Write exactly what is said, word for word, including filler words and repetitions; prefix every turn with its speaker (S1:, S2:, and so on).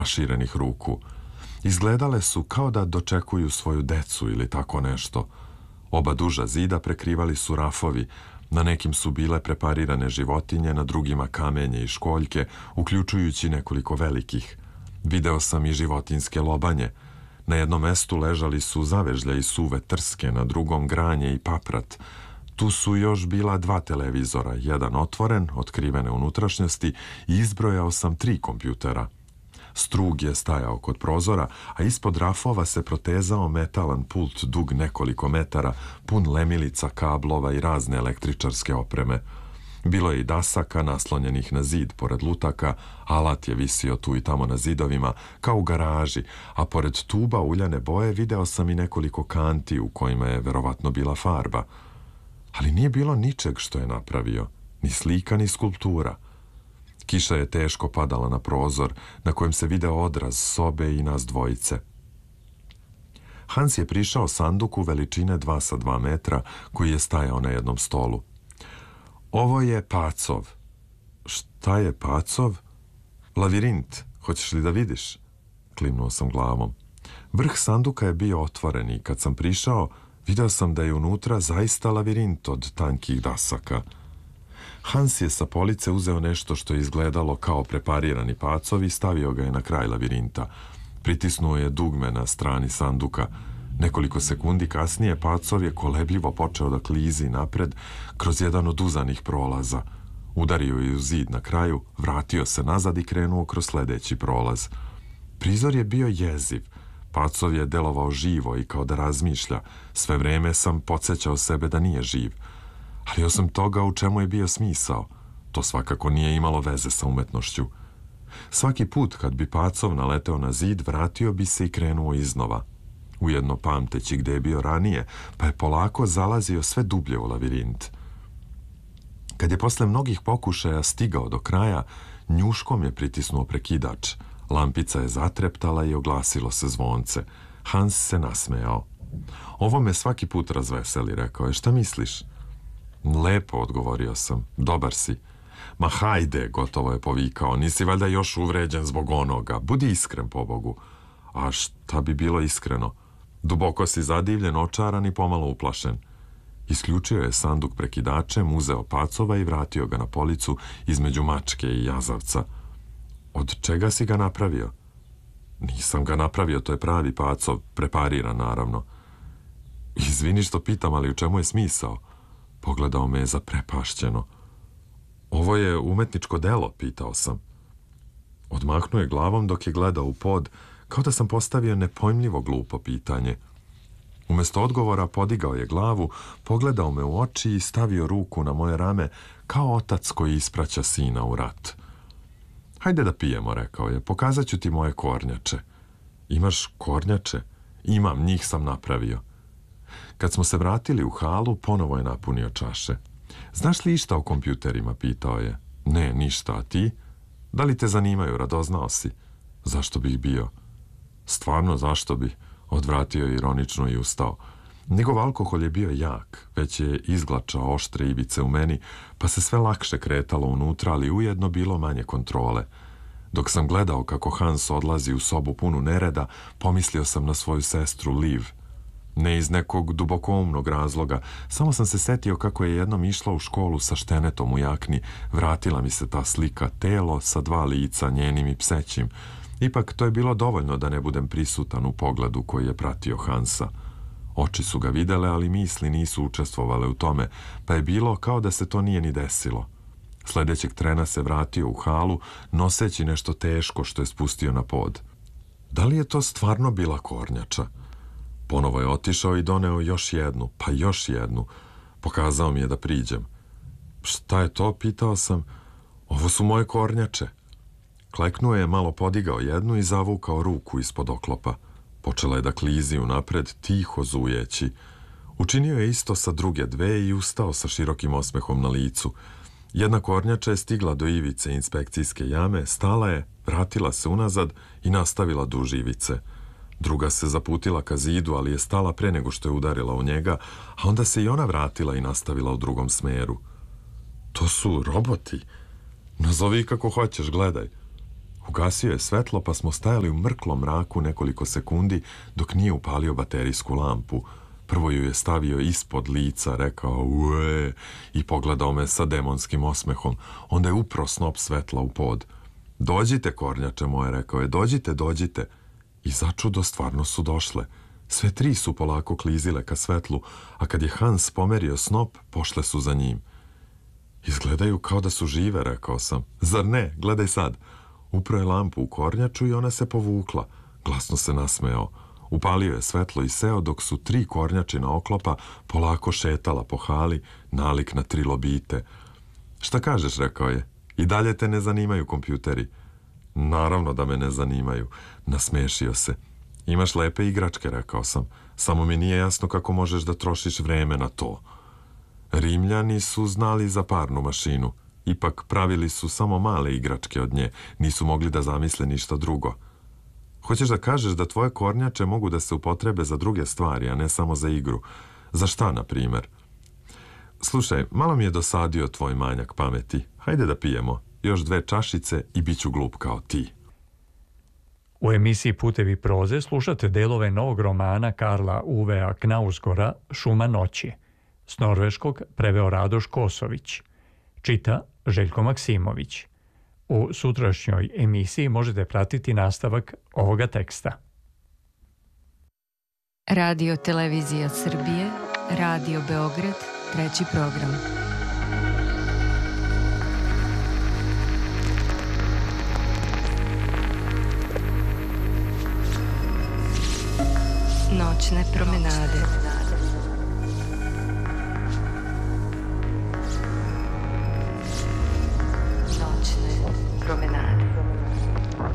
S1: širenih ruku. Izgledale su kao da dočekuju svoju decu ili tako nešto. Oba duža zida prekrivali su rafovi, na nekim su bile preparirane životinje, na drugima kamenje i školjke, uključujući nekoliko velikih. Video sam i životinjske lobanje. Na jednom mestu ležali su zavežlja i suve trske, na drugom granje i paprat. Tu su još bila dva televizora, jedan otvoren, otkrivene unutrašnjosti, i izbrojao sam tri kompjutera. Strug je stajao kod prozora, a ispod rafova se protezao metalan pult dug nekoliko metara, pun lemilica, kablova i razne električarske opreme. Bilo je i dasaka naslonjenih na zid pored lutaka, alat je visio tu i tamo na zidovima, kao u garaži, a pored tuba uljane boje video sam i nekoliko kanti u kojima je verovatno bila farba. Ali nije bilo ničeg što je napravio, ni slika, ni skulptura. Kiša je teško padala na prozor, na kojem se video odraz sobe i nas dvojice. Hans je prišao sanduku veličine dva sa dva metra, koji je stajao na jednom stolu. Ovo je pacov. Šta je pacov? Lavirint, hoćeš li da vidiš? Klimnuo sam glavom. Vrh sanduka je bio otvoren i kad sam prišao, video sam da je unutra zaista lavirint od tankih dasaka. Hans je sa police uzeo nešto što je izgledalo kao preparirani pacov i stavio ga je na kraj lavirinta. Pritisnuo je dugme na strani sanduka. Nekoliko sekundi kasnije pacov je kolebljivo počeo da klizi napred kroz jedan od uzanih prolaza. Udario je u zid na kraju, vratio se nazad i krenuo kroz sledeći prolaz. Prizor je bio jeziv. Pacov je delovao živo i kao da razmišlja. Sve vreme sam podsjećao sebe da nije živ. Ali osim toga, u čemu je bio smisao? To svakako nije imalo veze sa umetnošću. Svaki put kad bi pacov naleteo na zid, vratio bi se i krenuo iznova. Ujedno pamteći gde je bio ranije, pa je polako zalazio sve dublje u lavirint. Kad je posle mnogih pokušaja stigao do kraja, njuškom je pritisnuo prekidač. Lampica je zatreptala i oglasilo se zvonce. Hans se nasmejao. Ovo me svaki put razveseli, rekao je. Šta misliš? Lepo, odgovorio sam. Dobar si. Ma hajde, gotovo je povikao. Nisi valjda još uvređen zbog onoga. Budi iskren, pobogu. A šta bi bilo iskreno? Duboko si zadivljen, očaran i pomalo uplašen. Isključio je sanduk prekidačem, uzeo pacova i vratio ga na policu između mačke i jazavca. Od čega si ga napravio? Nisam ga napravio, to je pravi pacov, prepariran naravno. Izvini što pitam, ali u čemu je smisao? Pogledao me je zaprepašćeno. Ovo je umetničko delo, pitao sam. Odmahnuo je glavom dok je gledao u pod, kao da sam postavio nepojmljivo glupo pitanje. Umesto odgovora podigao je glavu, pogledao me u oči i stavio ruku na moje rame kao otac koji ispraća sina u rat. Hajde da pijemo, rekao je, pokazat ću ti moje kornjače. Imaš kornjače? Imam, njih sam napravio. Kad smo se vratili u halu, ponovo je napunio čaše. Znaš li išta o kompjuterima, pitao je. Ne, ništa, a ti? Da li te zanimaju, radoznao si? Zašto bih bio? Stvarno, zašto bi? Odvratio je ironično i ustao. Njegov alkohol je bio jak, već je izglačao oštre ivice u meni, pa se sve lakše kretalo unutra, ali ujedno bilo manje kontrole. Dok sam gledao kako Hans odlazi u sobu punu nereda, pomislio sam na svoju sestru Liv. Ne iz nekog dubokoumnog razloga, samo sam se setio kako je jednom išla u školu sa štenetom u jakni, vratila mi se ta slika, telo sa dva lica, njenim i psećim. Ipak to je bilo dovoljno da ne budem prisutan u pogledu koji je pratio Hansa. Oči su ga videle, ali misli nisu učestvovale u tome, pa je bilo kao da se to nije ni desilo. Sledećeg trena se vratio u halu, noseći nešto teško što je spustio na pod. Da li je to stvarno bila kornjača? Ponovo je otišao i doneo još jednu, pa još jednu. Pokazao mi je da priđem. Šta je to, pitao sam. Ovo su moje kornjače. Kleknuo je, malo podigao jednu i zavukao ruku ispod oklopa. Počela je da klizi unapred, tiho zujeći. Učinio je isto sa druge dve i ustao sa širokim osmehom na licu. Jedna kornjača je stigla do ivice inspekcijske jame, stala je, vratila se unazad i nastavila duž ivice. Druga se zaputila ka zidu, ali je stala pre nego što je udarila u njega, a onda se i ona vratila i nastavila u drugom smeru. To su roboti. Nazovi kako hoćeš, gledaj. Ugasio je svetlo, pa smo stajali u mrklom mraku nekoliko sekundi dok nije upalio baterijsku lampu. Prvo ju je stavio ispod lica, rekao ue i pogledao me sa demonskim osmehom. Onda je upro snop svetla u pod. Dođite, kornjače moje, rekao je, dođite, dođite. I začudo stvarno su došle. Sve tri su polako klizile ka svetlu, a kad je Hans pomerio snop, pošle su za njim. Izgledaju kao da su žive, rekao sam. Zar ne? Gledaj sad. Upro je lampu u kornjaču i ona se povukla. Glasno se nasmejao. Upalio je svetlo i seo dok su tri kornjačina oklopa polako šetala po hali, nalik na trilobite. Šta kažeš, rekao je. I dalje te ne zanimaju kompjuteri. Naravno da me ne zanimaju. Nasmešio se. Imaš lepe igračke, rekao sam. Samo mi nije jasno kako možeš da trošiš vreme na to. Rimljani su znali za parnu mašinu. Ipak pravili su samo male igračke od nje. Nisu mogli da zamisle ništa drugo. Hoćeš da kažeš da tvoje kornjače mogu da se upotrebe za druge stvari, a ne samo za igru? Za šta, na primer? Slušaj, malo mi je dosadio tvoj manjak pameti. Hajde da pijemo. Još dve čašice i bit ću glup kao ti.
S2: U emisiji Putevi proze slušate delove novog romana Karla Uvea Knausgora Šuma noći. S norveškog preveo Radoš Kosović. Čita Željko Maksimović. U sutrašnjoj emisiji možete pratiti nastavak ovoga teksta.
S3: Radio Televizija Srbije, Radio Beograd, treći program. Noćne promenade.